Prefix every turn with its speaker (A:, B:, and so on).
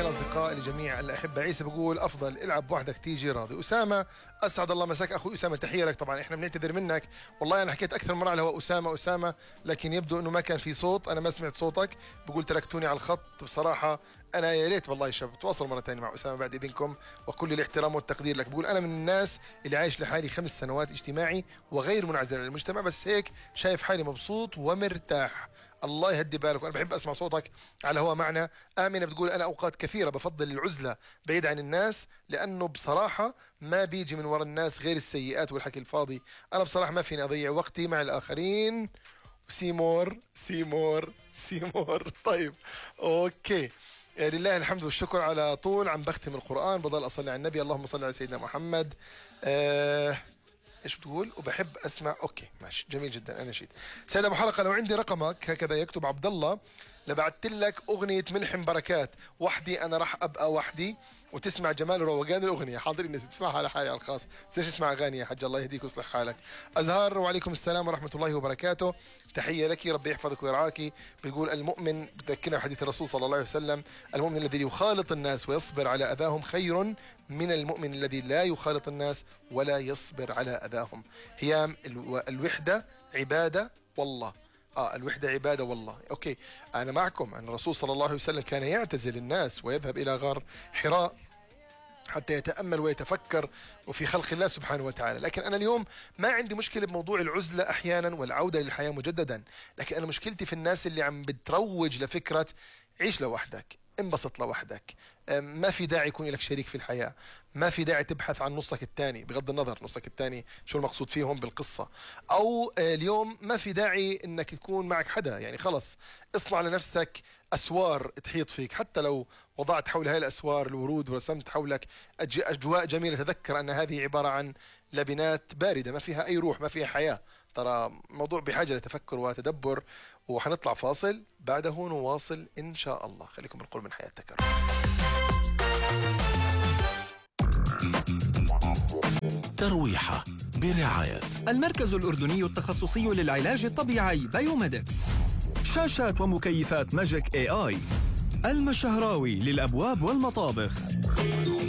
A: الأصدقاء لجميع الأحبة. عيسى بيقول أفضل العب بوحدك تيجي راضي. أسامة أسعد الله مساك أخوي أسامة، تحية لك. طبعا إحنا بنعتذر منك، والله أنا حكيت أكثر مرة على هو أسامة، لكن يبدو إنه ما كان في صوت، أنا ما سمعت صوتك. بقول تركتوني على الخط بصراحة. أنا يا ريت والله يا شباب تواصلوا مرة ثانية مع أسامة بعد إذنكم، وكل الاحترام والتقدير لك. بقول أنا من الناس اللي عايش لحالي 5 سنوات اجتماعي وغير منعزل عن المجتمع، بس هيك شايف حالي مبسوط ومرتاح. الله يهدي بالك، وأنا بحب أسمع صوتك على هو معنا. آمنة بتقول أنا أوقات كثيرة بفضل العزلة بعيد عن الناس، لأنه بصراحة ما بيجي من وراء الناس غير السيئات والحكي الفاضي. أنا بصراحة ما فيني أضيع وقتي مع الآخرين. سيمور. طيب أوكي، لله الحمد والشكر. على طول عم بختم القرآن، بضل أصلي على النبي، اللهم صل على سيدنا محمد. ايش بتقول؟ وبحب اسمع. اوكي ماشي، جميل جدا. انا نشيد. سيد ابو حلقه، لو عندي رقمك هكذا يكتب عبد الله، لبعت لك اغنيه ملحم بركات وحدي، انا راح ابقى وحدي، وتسمع جمال وروقان الاغنيه. حاضر الناس تسمعها على حالي على الخاص، بس ايش اسمع اغاني يا حاج، الله يهديك ويصلح حالك. ازهار، وعليكم السلام ورحمه الله وبركاته، تحيه لك، ربي يحفظك ويرعاك. بيقول المؤمن، بتذكرنا بحديث الرسول صلى الله عليه وسلم، المؤمن الذي يخالط الناس ويصبر على اذاهم خير من المؤمن الذي لا يخالط الناس ولا يصبر على اذاهم. هي الوحده عباده والله. الوحدة عبادة والله. أوكي أنا معكم أن الرسول صلى الله عليه وسلم كان يعتزل الناس ويذهب إلى غار حراء حتى يتأمل ويتفكر وفي خلق الله سبحانه وتعالى. لكن أنا اليوم ما عندي مشكلة بموضوع العزلة أحيانا والعودة للحياة مجددا، لكن أنا مشكلتي في الناس اللي عم بتروج لفكرة عيش لوحدك، انبسط لوحدك، ما في داعي يكون لك شريك في الحياة، ما في داعي تبحث عن نصك الثاني، بغض النظر نصك الثاني شو المقصود فيهم بالقصة. أو اليوم ما في داعي أنك تكون معك حدا، يعني خلص اصنع لنفسك أسوار تحيط فيك، حتى لو وضعت حول هاي الأسوار الورود ورسمت حولك أجواء جميلة، تذكر أن هذه عبارة عن لبنات باردة ما فيها أي روح، ما فيها حياة. ترى موضوع بحاجة لتفكر وتدبر. وحنطلع فاصل، بعده نواصل إن شاء الله. خليكم بالقرب من حياة تكرر.
B: ترويحة برعاية
C: المركز الأردني التخصصي للعلاج الطبيعي بايوميدكس. شاشات ومكيفات ماجيك AI. المشهراوي للأبواب والمطابخ.